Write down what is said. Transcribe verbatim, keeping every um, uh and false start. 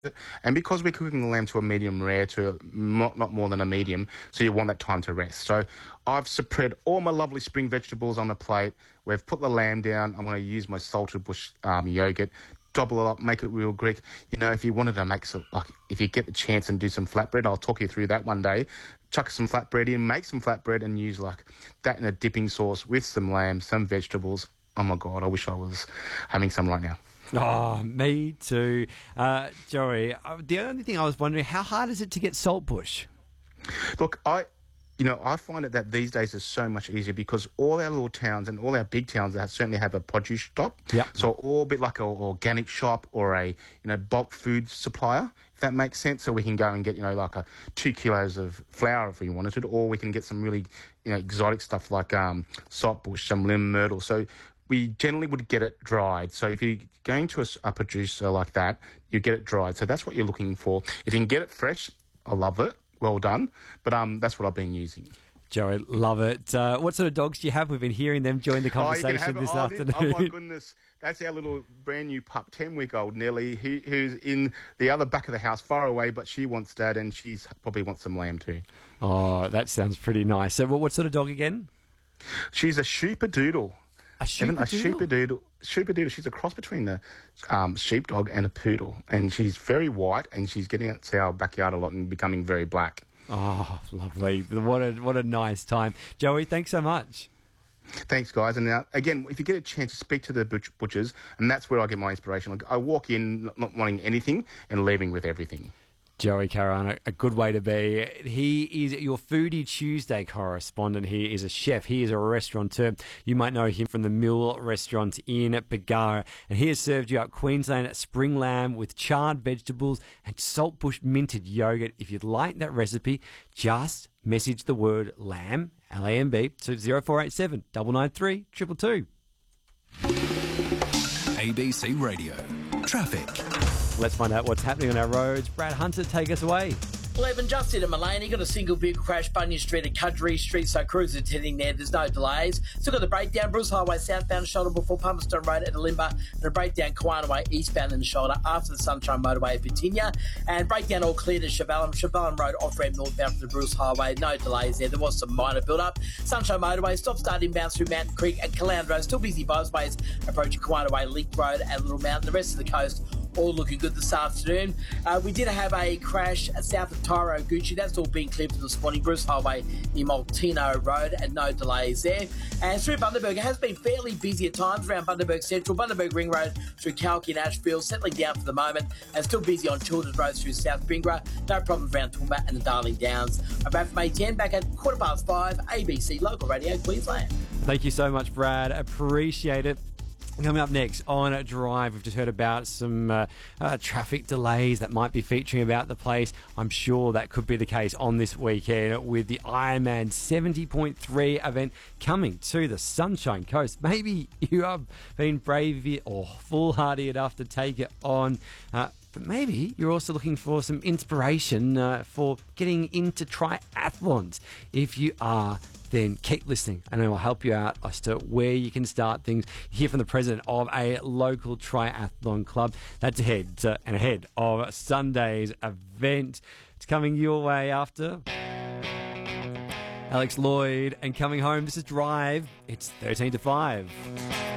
And because we're cooking the lamb to a medium rare to not, not more than a medium, so you want that time to rest. So I've spread all my lovely spring vegetables on the plate. We've put the lamb down. I'm going to use my salted bush um, yogurt, double it up, make it real Greek. You know, if you wanted to make some, like, if you get the chance and do some flatbread, I'll talk you through that one day. Chuck some flatbread in, make some flatbread and use like that in a dipping sauce with some lamb, some vegetables. Oh my God, I wish I was having some right now. Oh, me too. Uh, Joey, uh, the only thing I was wondering, how hard is it to get saltbush? Look, I, you know, I find it that these days is so much easier because all our little towns and all our big towns that certainly have a produce shop. Yeah. So all a bit like an organic shop or a, you know, bulk food supplier, if that makes sense. So we can go and get, you know, like a two kilos of flour if we wanted it, or we can get some really, you know, exotic stuff like um, saltbush, some lemon myrtle. So we generally would get it dried. So if you're going to a, a producer like that, you get it dried. So that's what you're looking for. If you can get it fresh, I love it. Well done. But um, that's what I've been using. Joey, love it. Uh, what sort of dogs do you have? We've been hearing them join the conversation oh, you can have this it. Oh, afternoon. Oh, my goodness. That's our little brand new pup, ten-week-old Nelly, who, who's in the other back of the house, far away, but she wants dad, and she probably wants some lamb too. Oh, that sounds pretty nice. So what, what sort of dog again? She's a Sheepadoodle. A sheepadoodle? A sheepadoodle. Sheepadoodle. She's a cross between the um, sheepdog and a poodle, and she's very white, and she's getting out to our backyard a lot and becoming very black. Oh, lovely. What a, what a nice time. Joey, thanks so much. Thanks, guys. And now, again, if you get a chance to speak to the butch- butchers, and that's where I get my inspiration. Like, I walk in not wanting anything and leaving with everything. Joey Carano, a good way to be. He is your Foodie Tuesday correspondent. He is a chef. He is a restaurateur. You might know him from the Mill restaurant in Bargara. And he has served you up Queensland spring lamb with charred vegetables and saltbush minted yogurt. If you'd like that recipe, just message the word lamb, L A M B, to zero four eight seven, nine nine three, two two two. A B C Radio. Traffic. Let's find out what's happening on our roads. Brad Hunter, take us away. eleven just into Malane, got a single vehicle crash, Bunyan Street at Cudgery Street, so cruisers heading there, there's no delays. Still got the breakdown, Bruce Highway southbound shoulder before Palmerston Road at Alimba, and a breakdown Kiwana Way eastbound in the shoulder after the Sunshine Motorway at Virginia, and breakdown all clear to Chevelham, Chevelham Road off-ramp northbound from the Bruce Highway, no delays there, there was some minor build-up. Sunshine Motorway, stop-start inbound through Mountain Creek and Caloundra Road, still busy both ways, approaching Kiwana Way, Link Road and Little Mountain, the rest of the coast all looking good this afternoon. Uh, we did have a crash south of Tyro Gucci. That's all been cleared for this morning. Bruce Highway near Maltino Road and no delays there. And through Bundaberg, it has been fairly busy at times around Bundaberg Central, Bundaberg Ring Road through Kalki and Ashfield, settling down for the moment and still busy on Children's Road through South Bingra. No problems around Toowoomba and the Darling Downs. I'm back from A ten, back at quarter past five, A B C Local Radio, Queensland. Thank you so much, Brad. Appreciate it. Coming up next on Drive, we've just heard about some uh, uh, traffic delays that might be featuring about the place. I'm sure that could be the case on this weekend with the Ironman seventy point three event coming to the Sunshine Coast. Maybe you have been brave or foolhardy enough to take it on. Uh, But maybe you're also looking for some inspiration uh, for getting into triathlons. If you are, then keep listening and I will help you out as to where you can start things. You hear from the president of a local triathlon club. That's ahead uh, and ahead of Sunday's event. It's coming your way after Alex Lloyd and Coming Home. This is Drive. It's thirteen to five.